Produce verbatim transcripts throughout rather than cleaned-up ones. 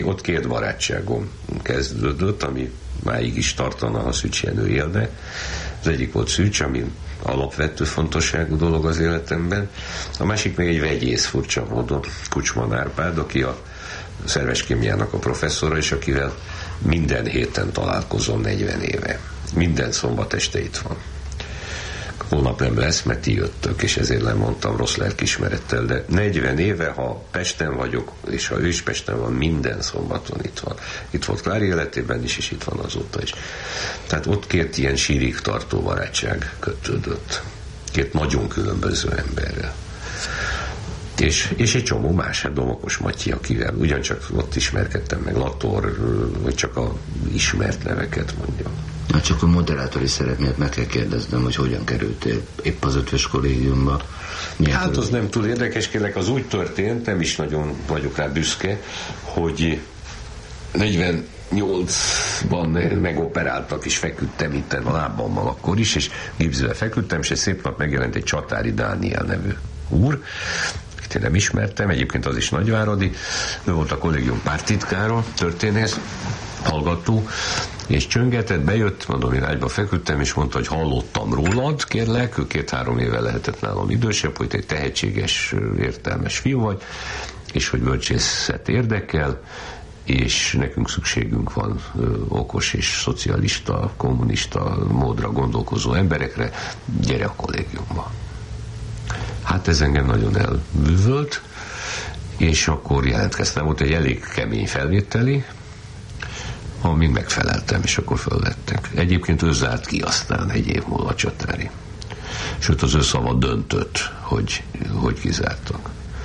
Ott két barátságom kezdődött, ami máig is tartana, ha Szűcs Jenő élne. Az egyik volt Szűcs, ami alapvető fontosságú dolog az életemben. A másik meg egy vegyész, furcsa módon, Kucsman Árpád, aki a szerveskémiának a professzora, és akivel minden héten találkozom negyven éve. Minden szombat este itt van. Holnap nem lesz, mert ti jöttök, és ezért lemondtam rossz lelkismerettel, de negyven éve, ha Pesten vagyok, és ha ő is Pesten van, minden szombaton itt van. Itt volt Klári életében is, és itt van azóta is. Tehát ott két ilyen sírig tartó barátság kötődött. Két nagyon különböző emberrel. És, és egy csomó más, hát Domokos Matyi, akivel ugyancsak ott ismerkedtem meg, Lator, vagy csak a ismert neveket mondjam. Hát csak a moderátori szerep miatt meg kell kérdeznem, hogy hogyan kerültél épp az Ötvös Kollégiumba. Milyen hát az nem túl érdekes, kérlek, az úgy történt, nem is nagyon vagyok rá büszke, hogy negyvennyolcban megoperáltak, és feküdtem itt a lábammal akkor is, és gipszbe feküdtem, és egy szép nap megjelent egy Csatári Dániel nevű úr, akit én nem ismertem, egyébként az is nagyváradi, ő volt a kollégium párttitkára, történész, hallgató, és csöngetett, bejött, mondom, én ágyba feküdtem, és mondta, hogy hallottam rólad, kérlek, ő két-három éve lehetett nálam idősebb, hogy egy tehetséges, értelmes fiú vagy, és hogy bölcsészet érdekel, és nekünk szükségünk van ö, okos és szocialista, kommunista módra gondolkozó emberekre, gyere a kollégiumba. Hát ez engem nagyon elbűvölt, és akkor jelentkeztem, volt egy elég kemény felvételi, amíg megfeleltem, és akkor fölvettek. Egyébként ő zárt ki aztán egy év múlva a Csatári. Sőt, az ő szava döntött, hogy, hogy kizártak.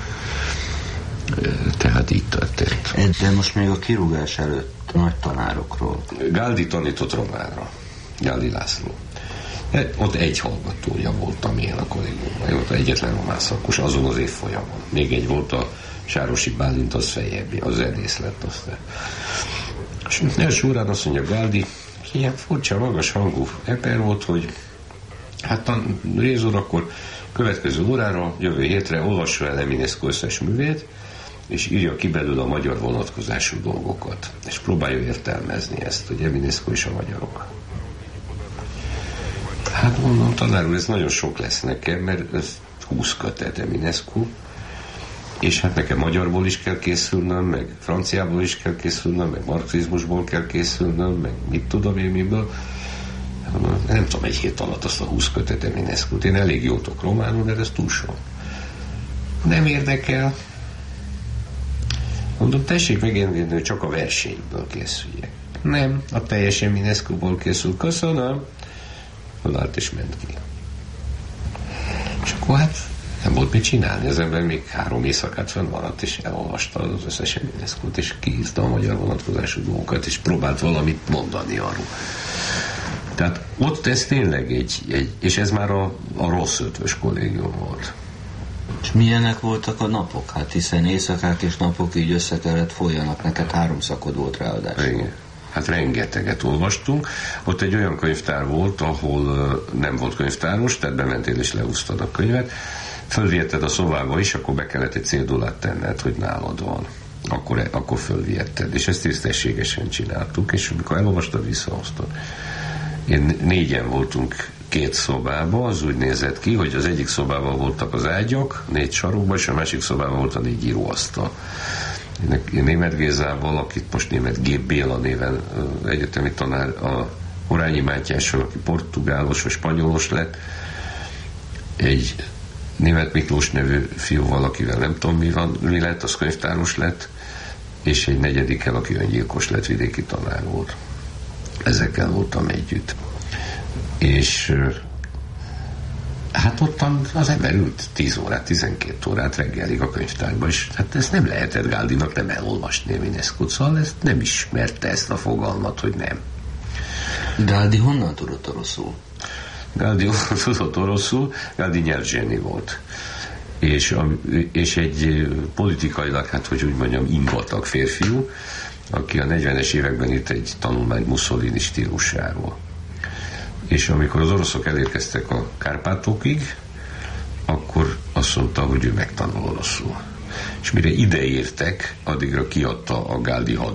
Tehát így történt. De most még a kirúgás előtt nagy tanárokról. Gáldi tanított románra. Gáldi László. Ott egy hallgatója voltam én a kollégiumban. Ott egyetlen román szakos azon az évfolyamon. Még egy volt a Sárosi Bálint, az fejebbi, az zenész lett aztán. És első órán azt mondja Gáldi, ilyen furcsa, magas hangú eper volt, hogy hát a rézor akkor következő órára, jövő hétre olvassa el Eminescu összes művét, és írja ki belőle a magyar vonatkozású dolgokat. És próbálja értelmezni ezt, hogy Eminescu és a magyarok. Hát mondom, tanár úr, ez nagyon sok lesz nekem, mert ez húsz kötet Eminescu, és hát nekem magyarból is kell készülnöm, meg franciából is kell készülnöm, meg marxizmusból kell készülnöm, meg mit tudom én miből. Nem tudom, egy hét alatt azt a húsz kötet Eminescu-t. Én elég jó tudok románul, de ez túl sok. Nem érdekel. Mondom, tessék megengedni, hogy csak a versenyből készüljek. Nem, a teljes Eminescu-ból készül. Köszönöm. Fölállt és ment ki. És akkor hát nem volt mit csinálni, az ember még három éjszakát fönn maradt, és elolvasta az összes Eminescu-t, és kiírta a magyar vonatkozású dolgokat, és próbált valamit mondani arról. Tehát ott ez tényleg egy, egy és ez már a, a rossz Ötvös Kollégium volt. És milyenek voltak a napok? Hát hiszen éjszakák és napok így össze kellett folyjanak, neked három szakod volt ráadásul. Igen. Hát rengeteget olvastunk. Ott egy olyan könyvtár volt, ahol nem volt könyvtáros, tehát bementél és leúsztad a könyvet. Fölvihetted a szobába is, akkor be kellett egy cédulát tenned, hogy nálad van. Akkor, akkor fölvihetted. És ezt tisztességesen csináltuk, és amikor elolvastad, visszahoztad. Én négyen voltunk két szobában, az úgy nézett ki, hogy az egyik szobában voltak az ágyak, négy sarokban, és a másik szobában volt a négy íróasztal. Én Németh Gézával, akit most Németh G. Béla néven egyetemi tanár, a Horányi Mátyással, aki portugálos vagy spanyolos lett, egy Németh Miklós nevű fiúval, akivel nem tudom mi van, mi lett, az könyvtáros lett, és egy negyedikkel, aki öngyilkos lett, vidéki tanár volt. Ezekkel voltam együtt. És hát ottan az ember ült tíz órát, tizenkét órát reggelig a könyvtárba, és hát ezt nem lehetett Gáldinak nem elolvasni Eminescu-t, szóval ezt nem ismerte ezt a fogalmat, hogy nem. Gáldi honnan tudott oroszul? Gáldi tudott oroszul, Gáldi nyelvzseni volt. És, a, és egy politikailag, hát hogy úgy mondjam, ingatag férfiú, aki a negyvenes években írt egy tanulmányt Mussolini stílusáról. És amikor az oroszok elérkeztek a Kárpátokig, akkor azt mondta, hogy ő megtanul oroszul. és mire ideértek, addigra kiadta a Gáldi